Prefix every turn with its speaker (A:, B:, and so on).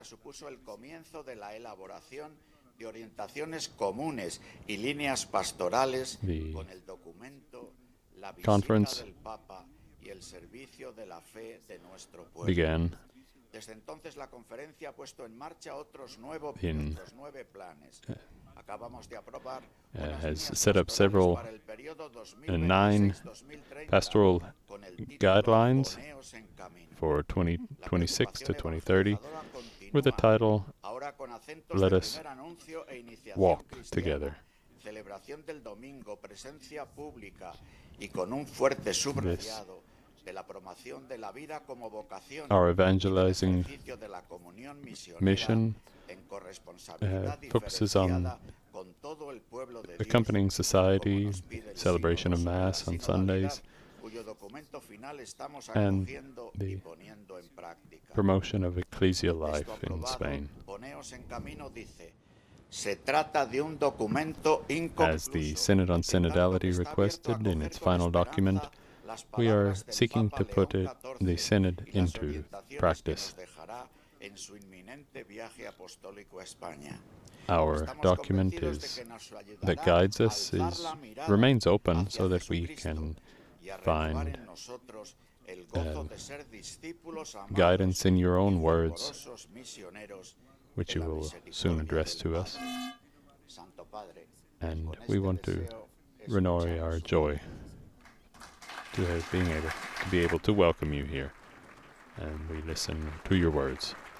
A: supuso el comienzo de la elaboración de orientaciones comunes y líneas pastorales con el documento La visita del Papa y el servicio de la fe de nuestro pueblo. Desde entonces la conferencia ha puesto en marcha otros 9 planes. Acabamos de aprobar
B: has set up several 9 pastoral guidelines for 2026 to 2030 with the title, Let Us Walk Together.
A: Celebración del domingo, presencia pública y con un fuerte subrayado de la promoción de la vida como vocación,
B: our evangelizing mission focuses on accompanying society, celebration of Mass on Sundays, and the promotion of ecclesial life in Spain. As the Synod on Synodality requested in its final document, we are seeking to put the Synod into practice. Our document that guides us remains open so that we can find guidance in your own words, which you will soon address to us. And we want to renew our joy to be able to welcome you here, and we listen to your words.